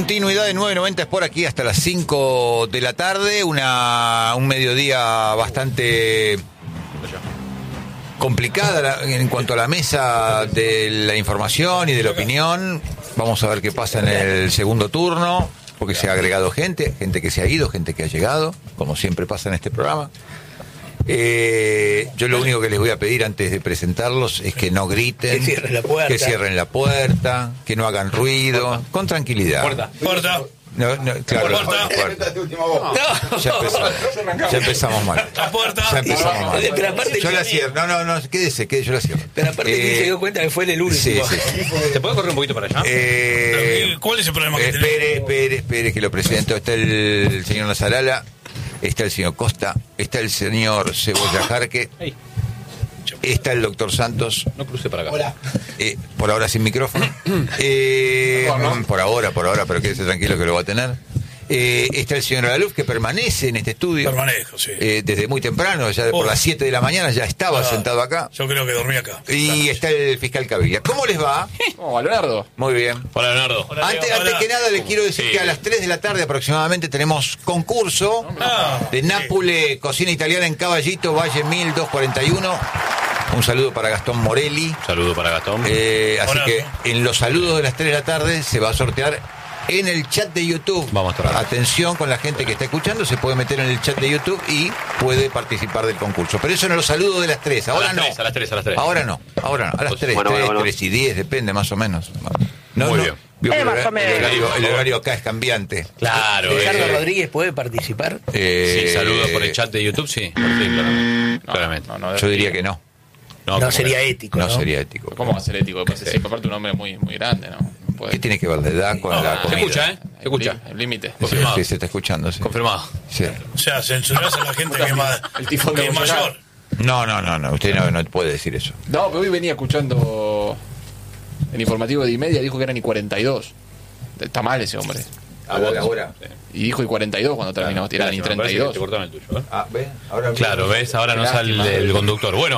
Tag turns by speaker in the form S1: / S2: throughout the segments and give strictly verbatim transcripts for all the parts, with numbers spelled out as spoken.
S1: Continuidad de nueve noventa es por aquí hasta las cinco de la tarde. Una, un mediodía bastante complicada en cuanto a la mesa de la información y de la opinión. Vamos a ver qué pasa en el segundo turno, porque se ha agregado gente, gente que se ha ido, gente que ha llegado, como siempre pasa en este programa. Eh, yo lo único que les voy a pedir antes de presentarlos es que no griten,
S2: que cierren la puerta,
S1: que, cierren la puerta, que no hagan ruido, puerta. Con tranquilidad.
S2: Puerta. Puerta.
S1: No, no, claro,
S2: puerta.
S1: puerta. No. Ya empezamos, ya empezamos mal.
S2: La puerta.
S1: Ya empezamos mal.
S2: Pero aparte
S1: yo la cierro. No, no, no, quédese, quédese, yo la cierro.
S2: Pero aparte eh, se dio cuenta que fue el último.
S1: Sí, sí.
S3: ¿Te puedo correr un poquito para allá?
S1: Eh,
S2: ¿Cuál es el problema que
S1: eh,
S2: tenés?
S1: Espere, espere, espere, que lo presento. Está el, el señor Nazarala, está el señor Costa, está el señor Cebolla Jarque. Hey. Está el doctor Santos.
S3: No cruce para acá.
S1: Hola. Eh, por ahora sin micrófono. eh, por ahora, por ahora, pero quédese tranquilo que lo va a tener. Eh, está el señor Laluf, que permanece en este estudio.
S2: Permanezco, sí.
S1: Eh, desde muy temprano, ya por oh. las siete de la mañana ya estaba ah, sentado acá.
S2: Yo creo que dormí acá.
S1: Y está el fiscal Cavilla. ¿Cómo les va?
S3: Oh, Leonardo.
S1: Muy bien.
S3: Hola, Leonardo.
S1: Hola, antes, Hola. antes que nada, les quiero decir sí. que a las tres de la tarde aproximadamente tenemos concurso ah, de Nápole, sí. Cocina Italiana en Caballito, Valle mil doscientos cuarenta y uno. Un saludo para Gastón Morelli.
S3: Un saludo para Gastón.
S1: Eh, así
S2: Hola.
S1: que en los saludos de las tres de la tarde se va a sortear en el chat de YouTube.
S3: Vamos a tratar.
S1: Atención con la gente que está escuchando, se puede meter en el chat de YouTube y puede participar del concurso. Pero eso en los saludos de las tres. Ahora
S3: a las
S1: no.
S3: tres, a las tres, a las tres.
S1: Ahora no. Ahora no. A las tres,
S3: bueno,
S1: tres,
S3: bueno,
S1: tres y diez, depende más o menos. No,
S3: Muy
S1: no.
S3: bien.
S1: Vio que
S4: Eh,
S1: el,
S4: más o
S1: horario,
S4: menos.
S1: el, horario, el horario acá es cambiante.
S3: Claro.
S2: ¿Ricardo
S3: eh,
S2: Rodríguez puede participar?
S1: Eh,
S3: sí, saludos por el chat de YouTube, sí. Sí, claramente.
S5: No,
S3: claramente.
S5: no, no,
S1: Yo diría que no.
S2: No, no sería ético.
S1: No,
S2: no
S1: sería ético.
S5: ¿Cómo va a ser ético? Pues sí, aparte un hombre muy, muy grande, ¿no? Puede...
S1: ¿Qué tiene que ver la edad con
S2: no,
S1: la comida?
S3: Se escucha, ¿eh? Se escucha.
S5: El límite.
S1: Sí, sí, se está escuchando, sí.
S3: Confirmado.
S1: Sí.
S2: O sea, censurás a la gente que es, más,
S5: el tifón
S2: que
S5: de
S2: es mayor.
S1: No, no, no, no. Usted no, no puede decir eso.
S5: No, pero hoy venía escuchando el informativo de Imedia, dijo que eran y cuarenta y dos. Está mal ese hombre.
S1: Ahora, ahora.
S5: Y dijo y cuarenta y dos cuando terminamos,
S3: claro,
S5: tiraban y treinta y dos.
S3: Te cortaron el tuyo, ¿eh?
S1: Ah, ¿ves? Ahora
S3: claro, ¿ves? Ahora no sale el, el conductor. Bueno,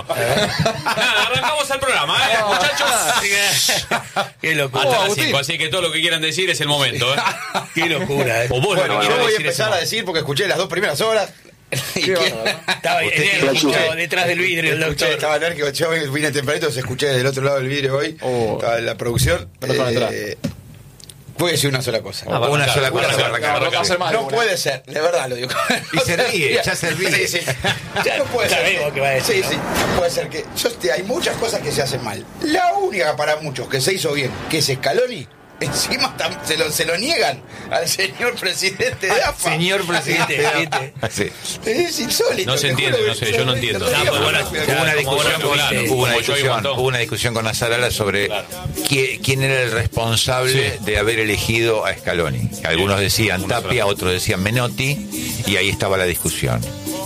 S3: nada, arrancamos el programa, ¿eh, muchachos? Así que...
S2: Qué locura.
S3: Hasta
S5: Oh,
S3: las cinco, así que todo lo que quieran decir es el momento, ¿eh?
S2: Qué locura, ¿eh?
S3: O vos
S6: bueno,
S3: lo que
S6: yo
S3: quieran
S6: voy a
S3: decir
S6: empezar a decir porque escuché las dos primeras horas.
S5: Qué bárbaro, ¿no?
S2: Estaba enérgico detrás del vidrio el doctor.
S6: Estaba enérgico, yo vine tempranito, se escuché del otro lado del vidrio hoy.
S5: Oh.
S6: Estaba en la producción.
S5: Pero para entrar.
S6: Eh, Voy a decir una sola cosa.
S3: Ah,
S1: una sola cosa.
S5: No, no, no, hacer más de
S6: No
S5: una.
S6: puede ser, de verdad lo digo.
S1: Y se ríe, ya se ríe.
S6: Sí, sí. No puede ser.
S2: Sabemos que va a decir,
S6: Sí, sí. No puede ser que. Yo, hay muchas cosas que se hacen mal. La única para muchos que se hizo bien, que es Scaloni, encima tam, se, lo, se lo niegan al señor presidente de A F A.
S1: Señor presidente de A F A. Sí.
S6: Es insólito.
S3: No se entiende, no sé, yo no entiendo.
S1: No,
S3: No,
S1: bueno, hubo una discusión,
S3: como claro,
S1: hubo una
S3: como yo
S1: discusión,
S3: aguantó.
S1: hubo una discusión con Nazarala sobre
S3: Claro.
S1: quién, quién era el responsable
S3: Sí.
S1: de haber elegido a Scaloni. Algunos decían
S3: Una
S1: Tapia,
S3: sola.
S1: otros decían Menotti, y ahí estaba la discusión.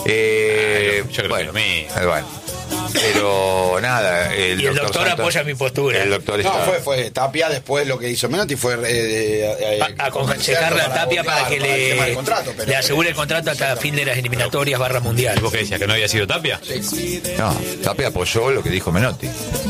S1: Eh,
S3: Ah, yo creo
S1: bueno,
S3: que lo mismo.
S1: eh, bueno. Pero nada, el
S2: Y el
S1: doctor,
S2: doctor
S1: Santos,
S2: apoya mi postura.
S1: el doctor
S6: No,
S1: está,
S6: fue, fue Tapia, después lo que hizo Menotti fue eh, eh,
S2: A, a aconsejarle a Tapia para que
S6: el tema del
S2: le,
S6: contrato, pero-
S2: le asegure el contrato hasta fin de las eliminatorias barra mundial.
S3: ¿Vos qué decías? ¿Que no había sido Tapia?
S1: no, Tapia apoyó lo que dijo Menotti.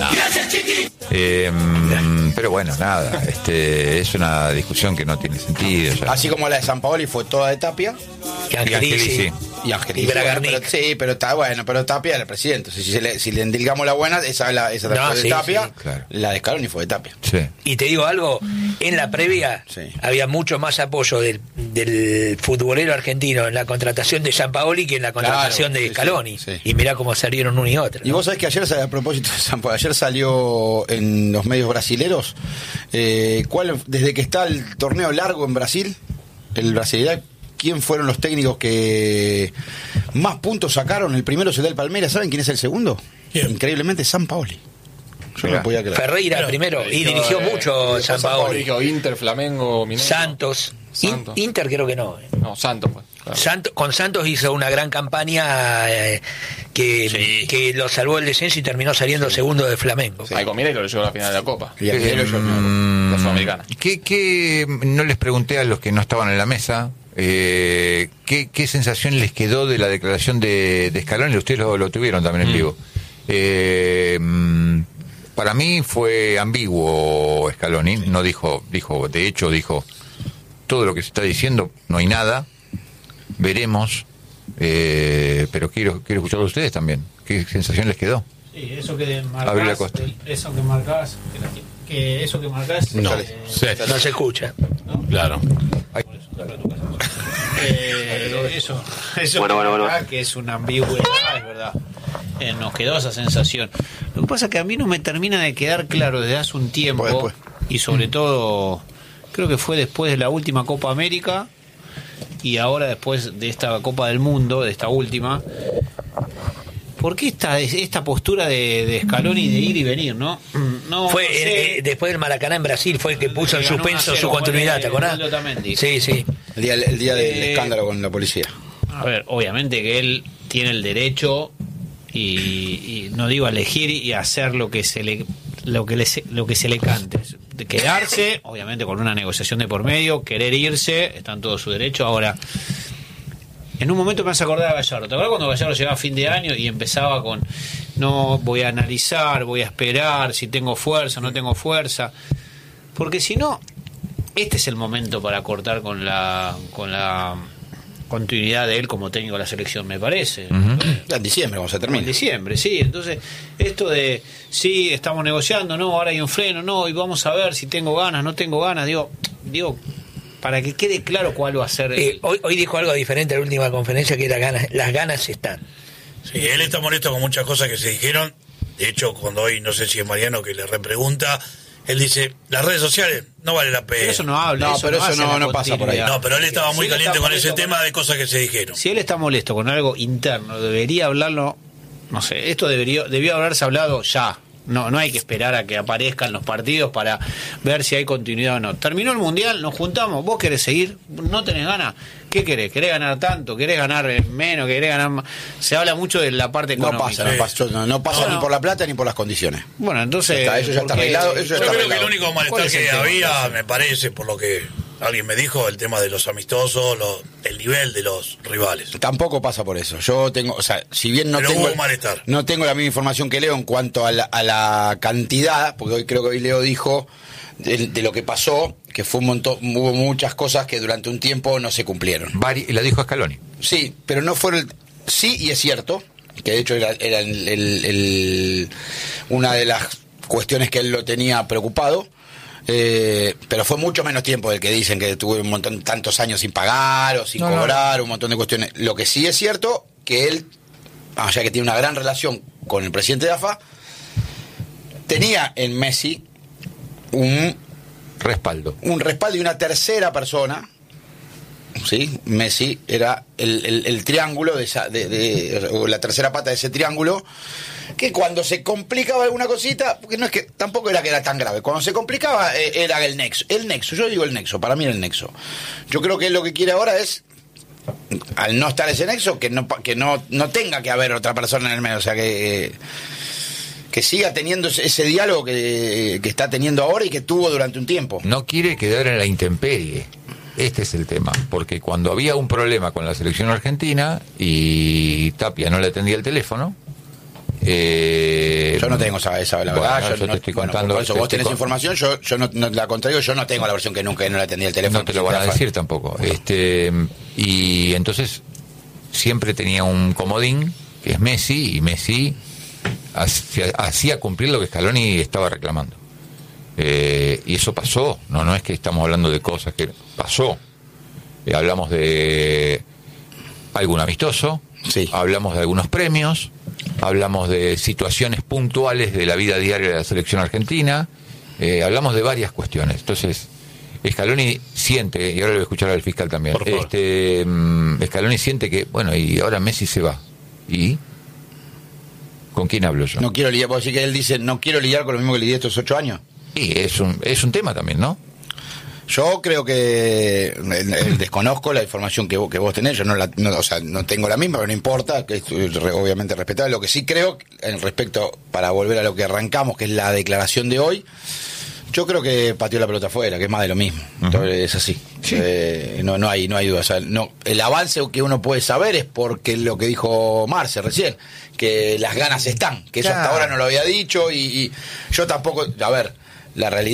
S1: Eh, mm, pero bueno, nada, este es una discusión que no tiene sentido. Ya.
S6: Así como la de San Paoli fue toda de Tapia.
S2: Que
S1: Y
S2: Angelici.
S1: Angelici.
S6: Y Angelici.
S2: Y Bragarnik.
S6: Bueno, pero- sí, pero está bueno, pero Tapia era el presidente. Si, si le, si le endilgamos la buena, esa, la, esa
S2: No,
S6: fue de
S2: sí,
S6: Tapia.
S2: sí,
S1: claro.
S6: La de Scaloni fue de Tapia.
S1: Sí.
S2: Y te digo algo, en la previa
S6: Sí.
S2: había mucho más apoyo del, del futbolero argentino en la contratación de Gianpaoli que en la contratación
S6: Claro,
S2: de
S6: sí,
S2: Scaloni.
S6: sí, sí.
S2: Y mirá cómo salieron uno y otro.
S6: Y
S2: ¿no?
S6: vos sabés que ayer, a propósito de San Paoli, ayer salió en los medios brasileros, eh, ¿cuál, desde que está el torneo largo en Brasil, el Brasilidad, ¿quién fueron los técnicos que más puntos sacaron? El primero se da el Palmeiras, ¿saben quién es el segundo?
S2: ¿Quién?
S6: Increíblemente San Paoli. Yo
S1: Mirá.
S6: no podía creer.
S2: Ferreira
S4: Pero,
S2: primero, y
S5: Dirigió,
S2: dirigió
S5: eh,
S2: mucho
S5: dirigió
S2: Gianpaoli.
S5: Dirigió Inter, Flamengo, Mineiro.
S2: Santos. In-
S5: Santos.
S2: Inter creo que no. eh.
S5: No, Santos, pues. Claro.
S2: Santos, con Santos hizo una gran campaña eh, que,
S3: Sí.
S2: que lo salvó el descenso y terminó saliendo segundo de Flamengo.
S5: Ahí con Mineiro lo llevó a la final de la Copa.
S6: Y aquí lo
S1: Mm,
S5: La Sudamericana.
S1: ¿Qué, qué, no les pregunté a los que no estaban en la mesa, eh, ¿qué, qué sensación les quedó de la declaración de, de Scaloni? Ustedes lo, lo tuvieron también en
S3: Mm.
S1: vivo. Eh, mm, para mí fue ambiguo Scaloni, no dijo, dijo, de hecho dijo, todo lo que se está diciendo, no hay nada. Veremos. Eh, pero quiero quiero escucharlo a ustedes también. ¿Qué sensación les quedó?
S4: Sí, eso que
S1: Gabriel
S4: marcás,
S1: Acosta.
S4: el- eso que marcás, que, la- que eso que marcás,
S3: No,
S4: eh,
S3: sí,
S2: No se escucha.
S3: claro.
S4: eh, eso, eso
S7: Bueno,
S4: que
S7: bueno, bueno.
S4: marcás, que es una ambigüedad, es verdad. Eh, nos quedó esa sensación. Lo que pasa es que a mí no me termina de quedar claro desde hace un tiempo,
S6: Después,
S4: y sobre todo, creo que fue después de la última Copa América y ahora después de esta Copa del Mundo, de esta última. ¿Por qué esta, esta postura de, de Scaloni de ir y venir, no? no
S2: Fue
S4: no sé.
S2: eh, eh, después del Maracaná en Brasil, fue el que puso en
S4: Le ganó
S2: suspenso
S4: uno a
S2: su
S4: cero,
S2: continuidad,
S4: fue
S2: ¿te acordás?
S4: el Otamendi.
S2: Sí, sí.
S6: El día, el día del
S4: Eh,
S6: escándalo con la policía.
S4: A ver, obviamente que él tiene el derecho y, y no digo a elegir y hacer lo que se le lo que le se- lo que se le cante, de quedarse, obviamente con una negociación de por medio, querer irse, está en todo su derecho. Ahora, en un momento me hace acordar a Gallardo. ¿Te acuerdas cuando Gallardo llegaba a fin de año y empezaba con no voy a analizar, voy a esperar si tengo fuerza, no tengo fuerza? Porque si no, este es el momento para cortar con la con la continuidad de él como técnico de la selección, me parece.
S6: Ya en diciembre, cuando se
S4: En
S6: termine.
S4: diciembre, sí. Entonces, esto de, sí, estamos negociando, no, ahora hay un freno, no, y vamos a ver si tengo ganas, no tengo ganas, digo, digo para que quede claro cuál va a ser.
S2: Eh,
S4: el-
S2: hoy, hoy dijo algo diferente en la última conferencia, que las ganas, las ganas están.
S8: Sí, él está molesto con muchas cosas que se dijeron. De hecho, cuando hoy, no sé si es Mariano que le repregunta, él dice, las redes sociales no vale la pena.
S4: Pero eso no habla.
S6: No, pero eso
S4: hace
S6: no-
S4: la
S6: no pasa por ahí.
S4: continuidad.
S8: No, pero él estaba
S4: Si
S8: muy
S4: él
S8: caliente
S4: está
S8: con ese
S4: molesto
S8: tema de cosas que se dijeron.
S4: Si él está molesto con algo interno, debería hablarlo, no sé, esto debería, debió haberse hablado ya. No, no hay que esperar a que aparezcan los partidos para ver si hay continuidad o no. Terminó el Mundial, nos juntamos, vos querés seguir, no tenés ganas. ¿Qué querés? ¿Querés ganar tanto? ¿Querés ganar menos? ¿Querés ganar más? Se habla mucho de la parte
S6: No
S4: económica.
S6: pasa, no pasa, no, no pasa
S4: No,
S6: ni
S4: no.
S6: por la plata ni por las condiciones.
S4: Bueno, entonces...
S6: Ya está, eso ya está
S4: ¿por qué?
S6: arreglado, eso ya
S8: Yo
S6: está
S8: creo que
S6: arreglado.
S8: el único
S4: ¿Cuál
S8: malestar
S4: es el
S8: que
S4: tema?
S8: había, me parece, por lo que alguien me dijo, el tema de los amistosos, lo- el nivel de los rivales.
S6: Tampoco pasa por eso. Yo tengo, o sea, si bien no
S8: Pero
S6: tengo
S8: hubo un malestar.
S6: no tengo la misma información que Leo en cuanto a la, a la cantidad, porque hoy creo que hoy Leo dijo de, de lo que pasó, que fue un montón, hubo muchas cosas que durante un tiempo no se cumplieron.
S1: Vari- y la dijo Scaloni.
S6: Sí, pero no fueron. Sí, y es cierto, que de hecho era, era el- el- el- una de las cuestiones que él lo tenía preocupado. Eh, pero fue mucho menos tiempo del que dicen que tuve un montón, tantos años sin pagar o sin
S1: No, no.
S6: cobrar, un montón de cuestiones. Lo que sí es cierto, que él, ah, ya que tiene una gran relación con el presidente de A F A, tenía en Messi un,
S1: Respaldo.
S6: un respaldo y una tercera persona. Sí, Messi era el, el- el triángulo de, esa, de, de- o la tercera pata de ese triángulo, que cuando se complicaba alguna cosita, porque no es que tampoco era que era tan grave, cuando se complicaba eh, era el nexo, el nexo, yo digo el nexo, para mí era el nexo. Yo creo que él lo que quiere ahora es, al no estar ese nexo, que no pa- que no, no tenga que haber otra persona en el medio, o sea que eh, que siga teniendo ese, ese diálogo que, que está teniendo ahora y que tuvo durante un tiempo.
S1: No quiere quedar en la intemperie. Este es el tema, porque cuando había un problema con la selección argentina y Tapia no le atendía el teléfono, eh,
S6: Yo no tengo esa, esa la
S1: bueno,
S6: verdad.
S1: yo
S6: no-
S1: te estoy
S6: bueno,
S1: contando.
S6: por eso
S1: te
S6: vos
S1: estoy
S6: tenés
S1: con-
S6: información, yo, yo no, no la contrario, yo no tengo la versión que nunca no le atendí el teléfono.
S1: No te lo van a decir tampoco. Este, y entonces siempre tenía un comodín, que es Messi, y Messi hacía, hacía cumplir lo que Scaloni estaba reclamando. Eh, y eso pasó, no, no es que estamos hablando de cosas que pasó. Eh, hablamos de algún amistoso,
S6: Sí.
S1: hablamos de algunos premios, hablamos de situaciones puntuales de la vida diaria de la selección argentina, eh, hablamos de varias cuestiones. Entonces, Scaloni siente, y ahora le voy a escuchar al fiscal también,
S3: Por favor.
S1: este mm, Scaloni siente que, bueno, y ahora Messi se va. ¿Y con quién hablo yo?
S6: No quiero lidiar, puedo decir que él dice, no quiero lidiar con lo mismo que lidié estos ocho años.
S1: Y es un, es un tema también, ¿no?
S6: Yo creo que eh, eh, desconozco la información que vos, que vos tenés, yo no la, no, o sea, no tengo la misma, pero no importa, que es eh, re- obviamente respetable. Lo que sí creo, en respecto, para volver a lo que arrancamos, que es la declaración de hoy, yo creo que pateó la pelota afuera, que es más de lo mismo. Entonces, es así. Eh, no, no hay, no hay duda. O sea, no, el avance que uno puede saber es porque lo que dijo Marce recién, que las ganas están, que eso hasta
S1: Claro.
S6: ahora no lo había dicho y, y yo tampoco, a ver, la realidad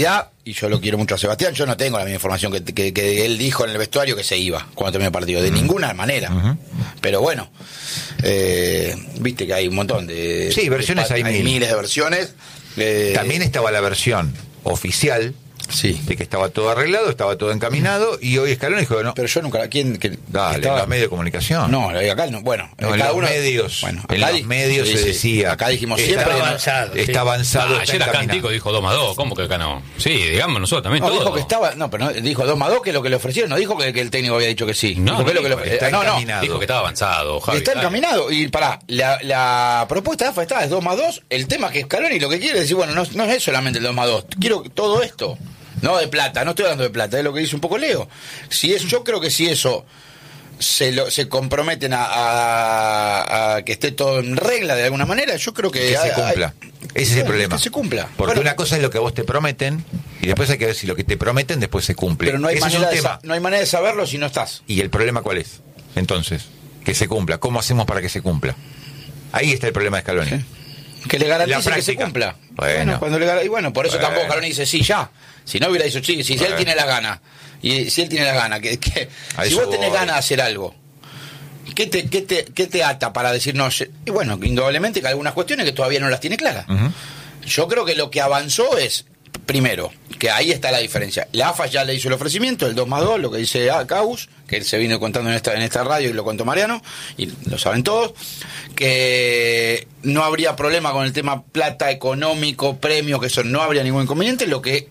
S6: y yo lo quiero mucho a Sebastián, yo no tengo la misma información que, que, que él dijo en el vestuario que se iba cuando terminó el partido, de uh-huh. ninguna manera. Uh-huh. Pero bueno, eh, viste que hay un montón de...
S1: Sí, versiones
S6: de,
S1: hay,
S6: hay
S1: mil.
S6: miles de versiones. Eh,
S1: También estaba la versión oficial,
S6: sí,
S1: de que estaba todo arreglado, estaba todo encaminado, y hoy Scaloni dijo no.
S6: Pero yo nunca, ¿quién? Que
S1: Dale,
S6: estaba...
S1: en los medios de comunicación.
S6: No, acá no, bueno,
S1: no, en
S6: cada
S1: los
S6: uno...
S1: medios,
S6: bueno,
S1: en
S6: acá
S1: los medios
S6: sí,
S1: se
S6: sí.
S1: decía.
S6: Acá dijimos
S1: está
S6: siempre
S2: avanzado,
S1: está
S2: sí.
S1: avanzado.
S3: Ah,
S1: está
S3: ayer a
S1: encaminado.
S3: Cantico dijo dos más dos, ¿cómo que acá no? Sí, digamos nosotros también
S6: no,
S3: todo.
S6: dijo que estaba, no, pero no, dijo dos más dos que es lo que le ofrecieron, no dijo que, que el técnico había dicho que sí.
S3: No,
S6: dijo que
S3: no
S6: es lo que le
S3: dijo,
S6: ofrecieron.
S1: está
S6: No, no,
S1: encaminado.
S3: Dijo que estaba avanzado, Javi.
S6: está
S3: dale.
S6: encaminado y pará, la, la propuesta de AFA está, es dos más dos, el tema que Scaloni lo que quiere es decir, bueno, no, no es solamente el dos más dos, quiero todo esto. No de plata, no estoy hablando de plata, es lo que dice un poco Leo. Si es, yo creo que si eso se lo, se comprometen a, a, a que esté todo en regla de alguna manera, yo creo que,
S1: Que se
S6: hay-
S1: cumpla.
S6: hay-
S1: Ese es el problema.
S6: Que se cumpla.
S1: Porque
S6: Bueno,
S1: una cosa es lo que a vos te prometen y después hay que ver si lo que te prometen después se cumple.
S6: pero no hay,
S1: Ese es
S6: manera
S1: un
S6: de
S1: tema.
S6: sa- no hay manera de saberlo si no estás.
S1: ¿Y el problema cuál es? Entonces, que se cumpla. ¿Cómo hacemos para que se cumpla? Ahí está el problema de Scaloni.
S6: Sí. Que le garantice
S1: La
S6: que se
S1: práctica.
S6: cumpla.
S1: Bueno.
S6: cuando le gar- y bueno, por eso
S1: Bueno.
S6: tampoco Scaloni dice sí ya. Si no hubiera dicho sí, si, si
S1: Bueno.
S6: él tiene las ganas, y si él tiene las ganas, que, que
S1: A
S6: si
S1: eso
S6: vos tenés
S1: voy.
S6: ganas de hacer algo, ¿qué te, qué te, qué te ata para decir no? se- Y bueno, indudablemente que hay algunas cuestiones que todavía no las tiene claras.
S1: Ujú.
S6: Yo creo que lo que avanzó es, primero, que ahí está la diferencia. La AFA ya le hizo el ofrecimiento, el dos más dos, lo que dice Caus, que él se vino contando en esta, en esta radio y lo contó Mariano, y lo saben todos, que no habría problema con el tema plata, económico, premio, que eso no habría ningún inconveniente. Lo que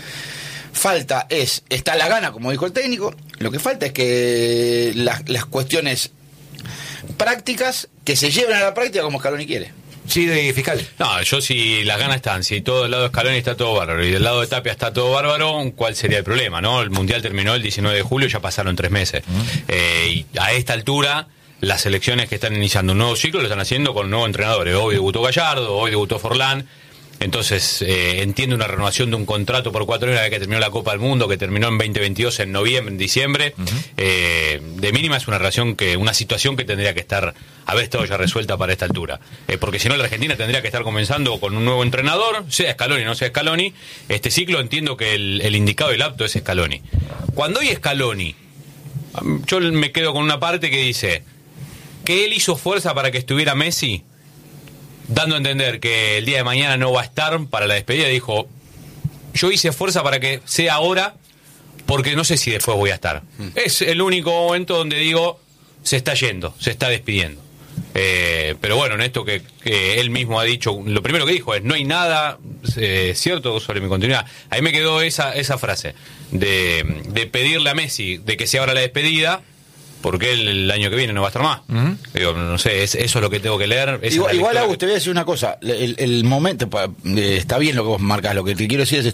S6: falta es, está la gana, como dijo el técnico, lo que falta es que las, las cuestiones prácticas que se lleven a la práctica como Scaloni quiere.
S1: Sí, de fiscal.
S3: No, yo si las ganas están, si todo el lado de Scaloni está todo bárbaro y del lado de Tapia está todo bárbaro, ¿cuál sería el problema? ¿No? El Mundial terminó el diecinueve de julio, ya pasaron tres meses. Uh-huh. eh, y a esta altura, las selecciones que están iniciando un nuevo ciclo lo están haciendo con nuevos entrenadores. Hoy debutó Gallardo, hoy debutó Forlán. Entonces, eh, entiendo una renovación de un contrato por cuatro años que terminó la Copa del Mundo, que terminó en veinte veintidós, en noviembre, en diciembre. Uh-huh. eh, de mínima es una relación que, una situación que tendría que estar, haber estado ya resuelta para esta altura. Eh, porque si no, la Argentina tendría que estar comenzando con un nuevo entrenador, sea Scaloni o no sea Scaloni. Este ciclo entiendo que el, el indicado y el apto es Scaloni. Cuando hay Scaloni, yo me quedo con una parte que dice que él hizo fuerza para que estuviera Messi, dando a entender que el día de mañana no va a estar para la despedida. Dijo, yo hice fuerza para que sea ahora, porque no sé si después voy a estar. Mm. Es el único momento donde digo, se está yendo, se está despidiendo. Eh, pero bueno, en esto que, que él mismo ha dicho, lo primero que dijo es, no hay nada eh, cierto sobre mi continuidad. Ahí me quedó esa, esa frase de, de pedirle a Messi de que sea ahora la despedida, porque él el año que viene no va a estar más. Uh-huh. Digo, no sé, es, eso es lo que tengo que leer.
S6: Igual, igual Agus, te voy a decir una cosa. El, el momento, pa, eh, está bien lo que vos marcás, lo que te quiero decir es esto.